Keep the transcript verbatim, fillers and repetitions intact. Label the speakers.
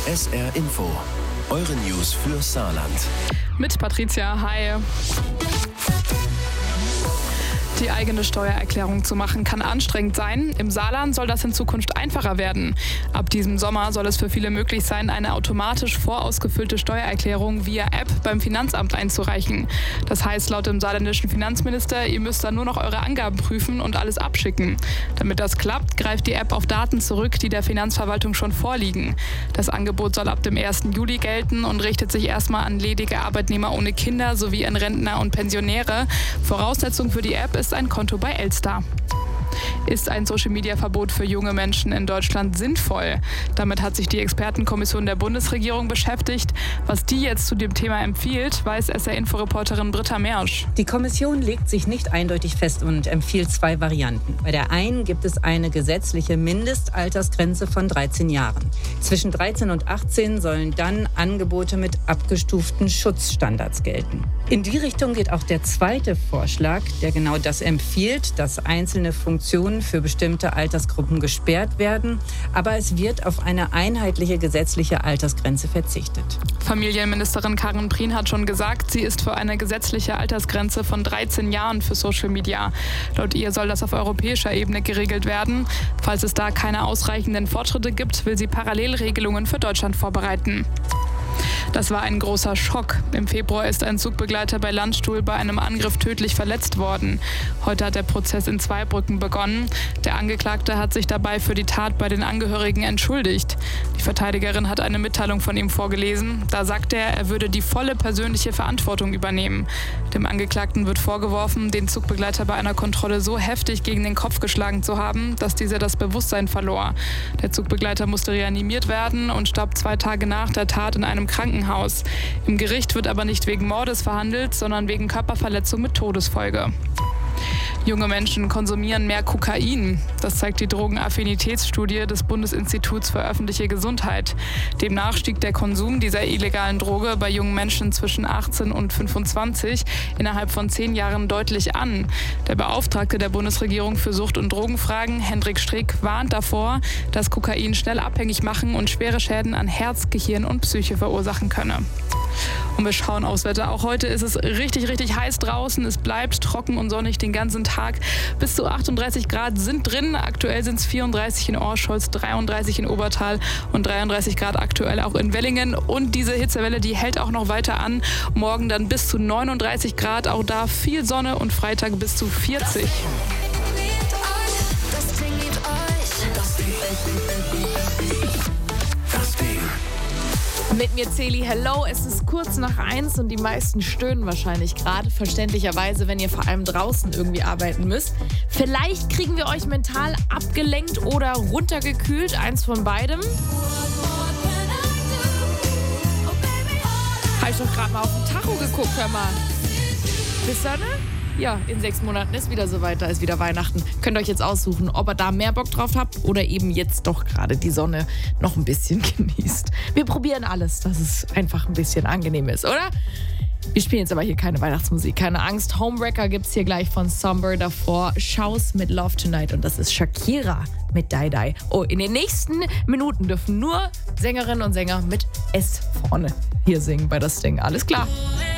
Speaker 1: S R Info, eure News für Saarland.
Speaker 2: Mit Patricia, hi. Die eigene Steuererklärung zu machen kann anstrengend sein. Im Saarland soll das in Zukunft einfacher werden. Ab diesem Sommer soll es für viele möglich sein, eine automatisch vorausgefüllte Steuererklärung via App beim Finanzamt einzureichen. Das heißt laut dem saarländischen Finanzminister, ihr müsst dann nur noch eure Angaben prüfen und alles abschicken. Damit das klappt, greift die App auf Daten zurück, die der Finanzverwaltung schon vorliegen. Das Angebot soll ab dem ersten Juli gelten und richtet sich erstmal an ledige Arbeitnehmer ohne Kinder sowie an Rentner und Pensionäre. Voraussetzung für die App ist ein Konto bei Elster. Ist ein Social-Media-Verbot für junge Menschen in Deutschland sinnvoll? Damit hat sich die Expertenkommission der Bundesregierung beschäftigt. Was die jetzt zu dem Thema empfiehlt, weiß S R-Info-Reporterin Britta Mersch.
Speaker 3: Die Kommission legt sich nicht eindeutig fest und empfiehlt zwei Varianten. Bei der einen gibt es eine gesetzliche Mindestaltersgrenze von dreizehn Jahren. Zwischen dreizehn und achtzehn sollen dann Angebote mit abgestuften Schutzstandards gelten. In die Richtung geht auch der zweite Vorschlag, der genau das empfiehlt, dass einzelne Funktionen für bestimmte Altersgruppen gesperrt werden, aber es wird auf eine einheitliche gesetzliche Altersgrenze verzichtet.
Speaker 2: Familienministerin Karin Prien hat schon gesagt, sie ist für eine gesetzliche Altersgrenze von dreizehn Jahren für Social Media. Laut ihr soll das auf europäischer Ebene geregelt werden. Falls es da keine ausreichenden Fortschritte gibt, will sie Parallelregelungen für Deutschland vorbereiten. Das war ein großer Schock. Im Februar ist ein Zugbegleiter bei Landstuhl bei einem Angriff tödlich verletzt worden. Heute hat der Prozess in Zweibrücken begonnen. Der Angeklagte hat sich dabei für die Tat bei den Angehörigen entschuldigt. Die Verteidigerin hat eine Mitteilung von ihm vorgelesen. Da sagt er, er würde die volle persönliche Verantwortung übernehmen. Dem Angeklagten wird vorgeworfen, den Zugbegleiter bei einer Kontrolle so heftig gegen den Kopf geschlagen zu haben, dass dieser das Bewusstsein verlor. Der Zugbegleiter musste reanimiert werden und starb zwei Tage nach der Tat in einem Krankenhaus. Im Gericht wird aber nicht wegen Mordes verhandelt, sondern wegen Körperverletzung mit Todesfolge. Junge Menschen konsumieren mehr Kokain. Das zeigt die Drogenaffinitätsstudie des Bundesinstituts für öffentliche Gesundheit. Demnach stieg der Konsum dieser illegalen Droge bei jungen Menschen zwischen achtzehn und fünfundzwanzig innerhalb von zehn Jahren deutlich an. Der Beauftragte der Bundesregierung für Sucht- und Drogenfragen, Hendrik Strick, warnt davor, dass Kokain schnell abhängig machen und schwere Schäden an Herz, Gehirn und Psyche verursachen könne. Und wir schauen aufs Wetter. Auch heute ist es richtig, richtig heiß draußen. Es bleibt trocken und sonnig den ganzen Tag. Bis zu achtunddreißig Grad sind drin. Aktuell sind es vierunddreißig in Orscholz, dreiunddreißig in Obertal und dreiunddreißig Grad aktuell auch in Wellingen. Und diese Hitzewelle, die hält auch noch weiter an. Morgen dann bis zu neununddreißig Grad. Auch da viel Sonne und Freitag bis zu vierzig.
Speaker 4: Mit mir Celi, hello, es ist kurz nach eins und die meisten stöhnen wahrscheinlich gerade, verständlicherweise, wenn ihr vor allem draußen irgendwie arbeiten müsst. Vielleicht kriegen wir euch mental abgelenkt oder runtergekühlt, eins von beidem. Habe ich doch gerade mal auf den Tacho geguckt, hör mal. Wisst ihr, ne? Ja, in sechs Monaten ist wieder soweit, da ist wieder Weihnachten. Könnt ihr euch jetzt aussuchen, ob ihr da mehr Bock drauf habt oder eben jetzt doch gerade die Sonne noch ein bisschen genießt. Wir probieren alles, dass es einfach ein bisschen angenehm ist, oder? Wir spielen jetzt aber hier keine Weihnachtsmusik, keine Angst. Homewrecker gibt's hier gleich von Somber, davor Shows mit Love Tonight und das ist Shakira mit Die Die. Oh, in den nächsten Minuten dürfen nur Sängerinnen und Sänger mit S vorne hier singen bei das Ding. Alles klar.